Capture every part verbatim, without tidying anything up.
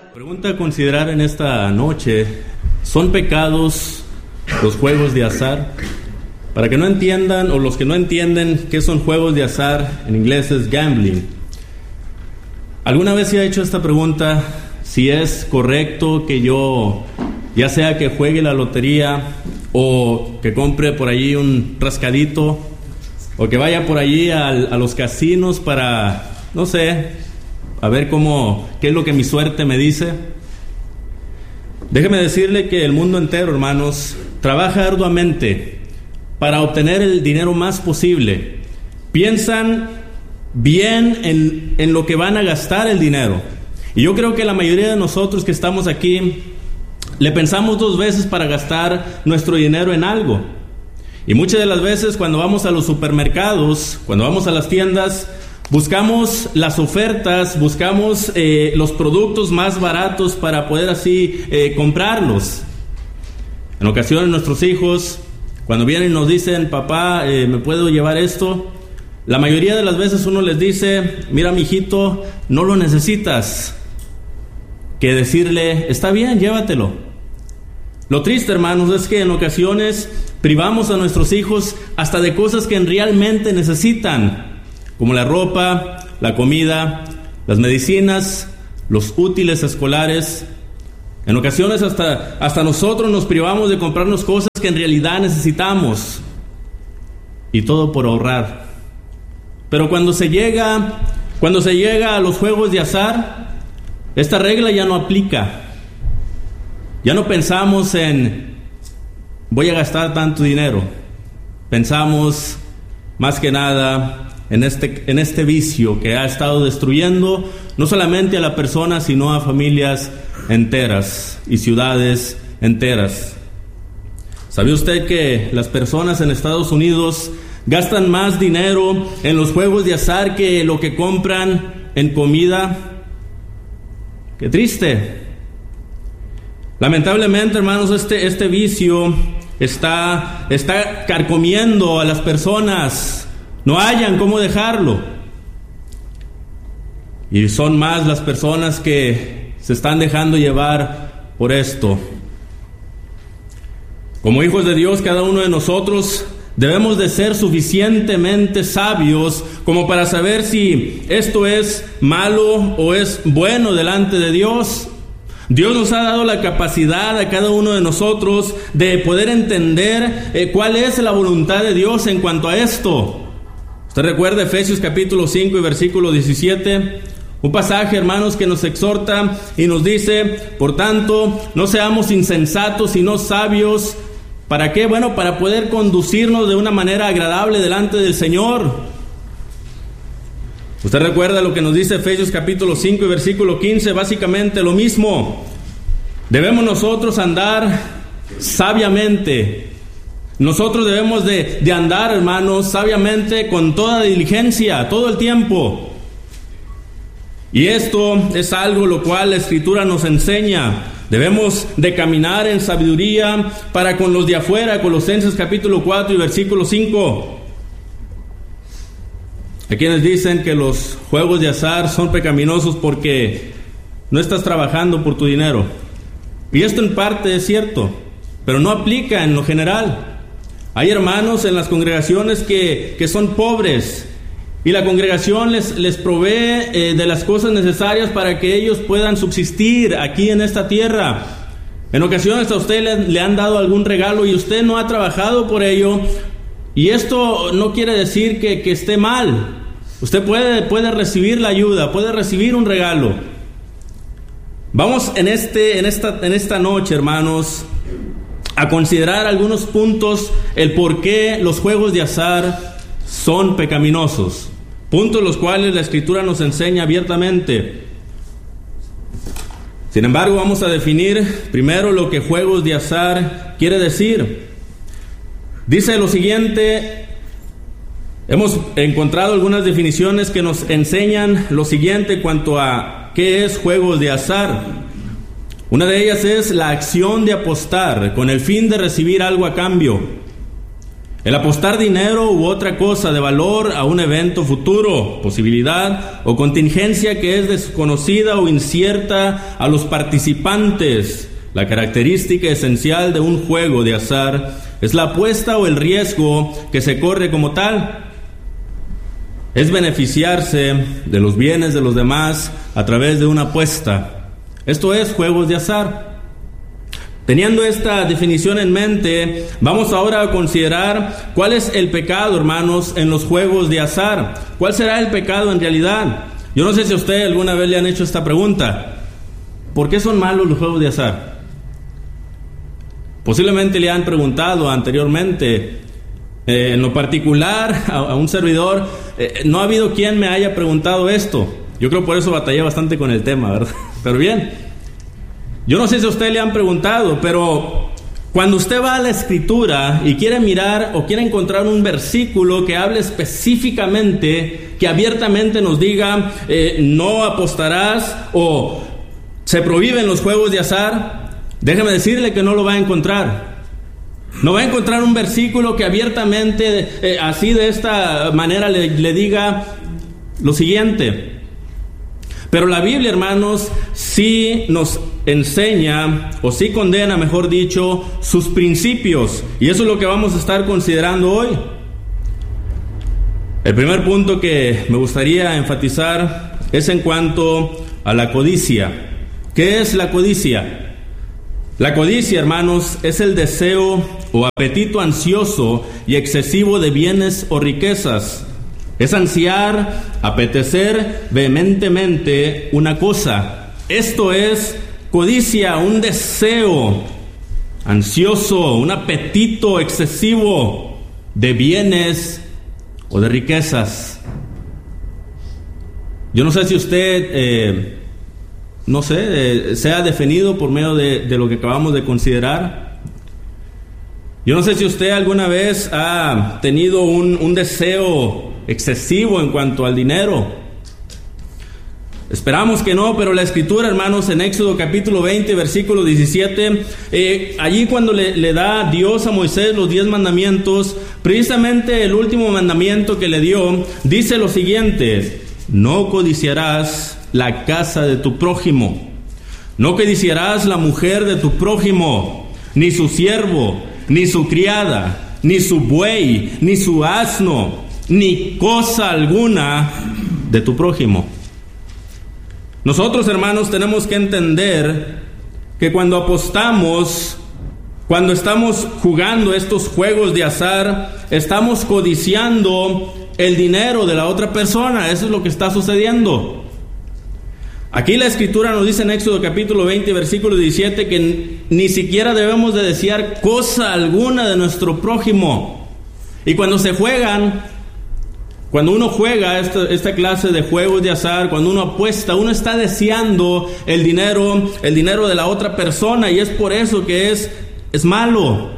Pregunta a considerar en esta noche: ¿son pecados los juegos de azar? Para que no entiendan, o los que no entienden qué son juegos de azar, en inglés es gambling. ¿Alguna vez se ha hecho esta pregunta? Si es correcto que yo, ya sea que juegue la lotería, o que compre por allí un rascadito, o que vaya por allí a, a los casinos para, no sé, a ver cómo, qué es lo que mi suerte me dice. Déjeme decirle que el mundo entero, hermanos, trabaja arduamente para obtener el dinero más posible. Piensan bien en, en lo que van a gastar el dinero. Y yo creo que la mayoría de nosotros que estamos aquí le pensamos dos veces para gastar nuestro dinero en algo. Y muchas de las veces cuando vamos a los supermercados, cuando vamos a las tiendas, buscamos las ofertas, buscamos eh, los productos más baratos para poder así eh, comprarlos. En ocasiones nuestros hijos, cuando vienen y nos dicen: papá, eh, ¿me puedo llevar esto? La mayoría de las veces uno les dice: mira, mijito, no lo necesitas. Que decirle: está bien, llévatelo. Lo triste, hermanos, es que en ocasiones privamos a nuestros hijos hasta de cosas que realmente necesitan, como la ropa, la comida, las medicinas, los útiles escolares. En ocasiones hasta, hasta nosotros nos privamos de comprarnos cosas que en realidad necesitamos, y todo por ahorrar. Pero cuando se llega, cuando se llega a los juegos de azar, esta regla ya no aplica. Ya no pensamos en voy a gastar tanto dinero. Pensamos más que nada en este, en este vicio que ha estado destruyendo no solamente a la persona, sino a familias enteras y ciudades enteras. ¿Sabe usted que las personas en Estados Unidos gastan más dinero en los juegos de azar que lo que compran en comida? ¡Qué triste! Lamentablemente, hermanos, este, este vicio está, está carcomiendo a las personas. No hallan cómo dejarlo. Y son más las personas que se están dejando llevar por esto. Como hijos de Dios, cada uno de nosotros debemos de ser suficientemente sabios como para saber si esto es malo o es bueno delante de Dios. Dios nos ha dado la capacidad a cada uno de nosotros de poder entender eh, cuál es la voluntad de Dios en cuanto a esto. Usted recuerda Efesios capítulo cinco y versículo diecisiete, un pasaje, hermanos, que nos exhorta y nos dice: por tanto, no seamos insensatos, sino sabios. ¿Para qué? Bueno, para poder conducirnos de una manera agradable delante del Señor. Usted recuerda lo que nos dice Efesios capítulo cinco y versículo quince, básicamente lo mismo. Debemos nosotros andar sabiamente. Nosotros debemos de, de andar, hermanos, sabiamente, con toda diligencia, todo el tiempo. Y esto es algo lo cual la Escritura nos enseña. Debemos de caminar en sabiduría para con los de afuera. Colosenses capítulo cuatro y versículo cinco. Hay quienes dicen que los juegos de azar son pecaminosos porque no estás trabajando por tu dinero. Y esto en parte es cierto, pero no aplica en lo general. Hay hermanos en las congregaciones que, que son pobres, y la congregación les, les provee eh, de las cosas necesarias para que ellos puedan subsistir aquí en esta tierra. En ocasiones a usted le, le han dado algún regalo y usted no ha trabajado por ello, y esto no quiere decir que, que esté mal. Usted puede, puede recibir la ayuda, puede recibir un regalo. Vamos en, este, en, esta, en esta noche, hermanos, a considerar algunos puntos, el por qué los juegos de azar son pecaminosos. Puntos los cuales la Escritura nos enseña abiertamente. Sin embargo, vamos a definir primero lo que juegos de azar quiere decir. Dice lo siguiente. Hemos encontrado algunas definiciones que nos enseñan lo siguiente cuanto a qué es juegos de azar. Una de ellas es la acción de apostar con el fin de recibir algo a cambio. El apostar dinero u otra cosa de valor a un evento futuro, posibilidad o contingencia que es desconocida o incierta a los participantes. La característica esencial de un juego de azar es la apuesta o el riesgo que se corre como tal. Es beneficiarse de los bienes de los demás a través de una apuesta. Esto es juegos de azar. Teniendo esta definición en mente, vamos ahora a considerar cuál es el pecado, hermanos, en los juegos de azar. ¿Cuál será el pecado en realidad? Yo no sé si a usted alguna vez le han hecho esta pregunta. ¿Por qué son malos los juegos de azar? Posiblemente le han preguntado anteriormente. Eh, en lo particular, a, a un servidor, eh, no ha habido quien me haya preguntado esto. Yo creo por eso batallé bastante con el tema, ¿verdad? Pero bien. Yo no sé si a usted le han preguntado, pero cuando usted va a la Escritura y quiere mirar o quiere encontrar un versículo que hable específicamente, que abiertamente nos diga eh, no apostarás o se prohíben los juegos de azar, déjeme decirle que no lo va a encontrar. No va a encontrar un versículo que abiertamente, eh, así de esta manera le, le diga lo siguiente. Pero la Biblia, hermanos, sí nos enseña, o sí condena, mejor dicho, sus principios. Y eso es lo que vamos a estar considerando hoy. El primer punto que me gustaría enfatizar es en cuanto a la codicia. ¿Qué es la codicia? La codicia, hermanos, es el deseo o apetito ansioso y excesivo de bienes o riquezas. Es ansiar, apetecer vehementemente una cosa. Esto es codicia, un deseo ansioso, un apetito excesivo de bienes o de riquezas. Yo no sé si usted, eh, no sé, eh, sea definido por medio de, de lo que acabamos de considerar. Yo no sé si usted alguna vez ha tenido un, un deseo excesivo en cuanto al dinero. Esperamos que no, pero la Escritura, hermanos, en Éxodo capítulo veinte, versículo diecisiete, eh, allí cuando le, le da Dios a Moisés los diez mandamientos, precisamente el último mandamiento que le dio, dice lo siguiente: no codiciarás la casa de tu prójimo, no codiciarás la mujer de tu prójimo, ni su siervo, ni su criada, ni su buey, ni su asno, ni cosa alguna de tu prójimo. Nosotros, hermanos, tenemos que entender que cuando apostamos, cuando estamos jugando estos juegos de azar, estamos codiciando el dinero de la otra persona. Eso es lo que está sucediendo. Aquí la Escritura nos dice en Éxodo capítulo veinte, versículo diecisiete, que ni siquiera debemos de desear cosa alguna de nuestro prójimo. Y cuando se juegan, cuando uno juega esta, esta clase de juegos de azar, cuando uno apuesta, uno está deseando el dinero, el dinero de la otra persona, y es por eso que es, es malo.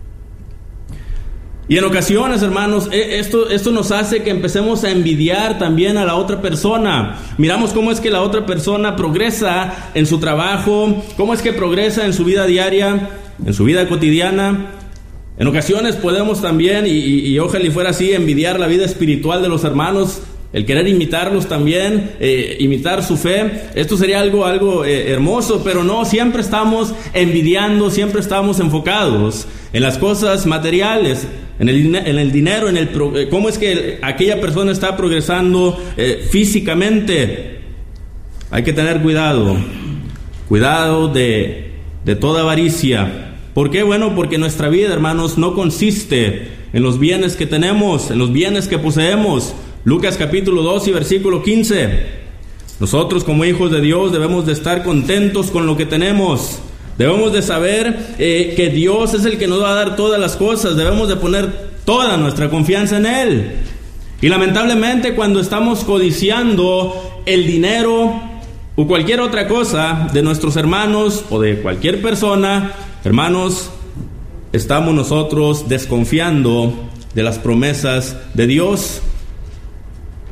Y en ocasiones, hermanos, esto, esto nos hace que empecemos a envidiar también a la otra persona. Miramos cómo es que la otra persona progresa en su trabajo, cómo es que progresa en su vida diaria, en su vida cotidiana. En ocasiones podemos también, y, y, y ojalá y fuera así, envidiar la vida espiritual de los hermanos, el querer imitarlos también, eh, imitar su fe. Esto sería algo, algo eh, hermoso, pero no, siempre estamos envidiando, siempre estamos enfocados en las cosas materiales, en el, en el dinero, en el pro, eh, cómo es que aquella persona está progresando eh, físicamente. Hay que tener cuidado, cuidado de, de toda avaricia. ¿Por qué? Bueno, porque nuestra vida, hermanos, no consiste en los bienes que tenemos, en los bienes que poseemos. Lucas capítulo dos y versículo quince. Nosotros como hijos de Dios debemos de estar contentos con lo que tenemos. Debemos de saber eh, que Dios es el que nos va a dar todas las cosas. Debemos de poner toda nuestra confianza en Él. Y lamentablemente cuando estamos codiciando el dinero o cualquier otra cosa de nuestros hermanos o de cualquier persona, hermanos, estamos nosotros desconfiando de las promesas de Dios.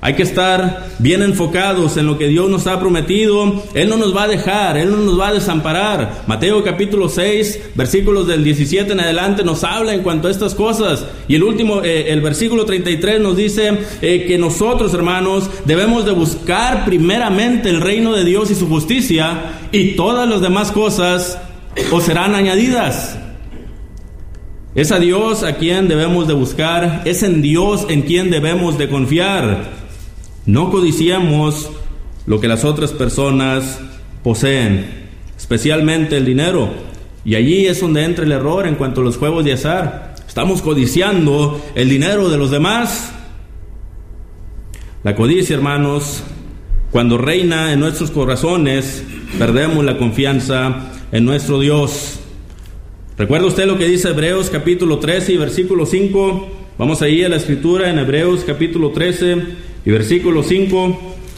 Hay que estar bien enfocados en lo que Dios nos ha prometido. Él no nos va a dejar, Él no nos va a desamparar. Mateo capítulo seis, versículos del diecisiete en adelante nos habla en cuanto a estas cosas. Y el último, eh, el versículo treinta y tres nos dice eh, que nosotros, hermanos, debemos de buscar primeramente el reino de Dios y su justicia, y todas las demás cosas os serán añadidas. Es a Dios a quien debemos de buscar, es en Dios en quien debemos de confiar. No codiciemos lo que las otras personas poseen, especialmente el dinero. Y allí es donde entra el error en cuanto a los juegos de azar. Estamos codiciando el dinero de los demás. La codicia, hermanos, cuando reina en nuestros corazones, perdemos la confianza en nuestro Dios. ¿Recuerda usted lo que dice Hebreos capítulo trece y versículo cinco? Vamos ahí a la escritura en Hebreos capítulo trece y versículo cinco.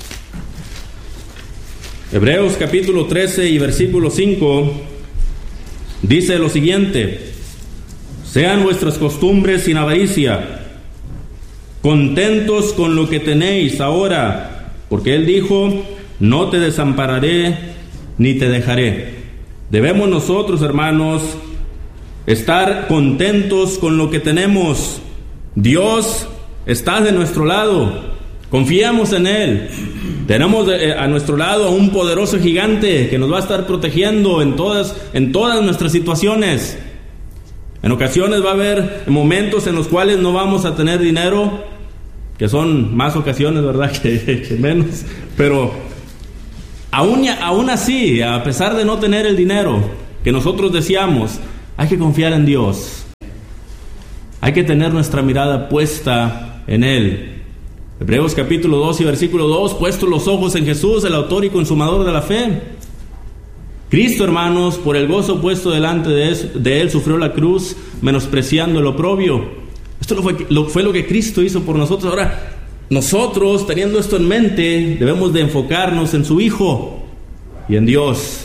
Hebreos capítulo trece y versículo cinco dice lo siguiente: sean vuestras costumbres sin avaricia, contentos con lo que tenéis ahora, porque Él dijo: no te desampararé ni te dejaré. Debemos nosotros, hermanos, estar contentos con lo que tenemos. Dios está de nuestro lado. Confiamos en Él. Tenemos a nuestro lado a un poderoso gigante que nos va a estar protegiendo en todas, en todas nuestras situaciones. En ocasiones va a haber momentos en los cuales no vamos a tener dinero, que son más ocasiones, ¿verdad?, que, que menos. Pero aún, aún así, a pesar de no tener el dinero que nosotros deseamos, hay que confiar en Dios. Hay que tener nuestra mirada puesta en Él. Hebreos capítulo dos y versículo dos: puestos los ojos en Jesús, el autor y consumador de la fe. Cristo, hermanos, por el gozo puesto delante de él, de él sufrió la cruz, menospreciando el oprobio. Esto fue, lo, fue lo que Cristo hizo por nosotros. Ahora, nosotros, teniendo esto en mente, debemos de enfocarnos en su Hijo y en Dios.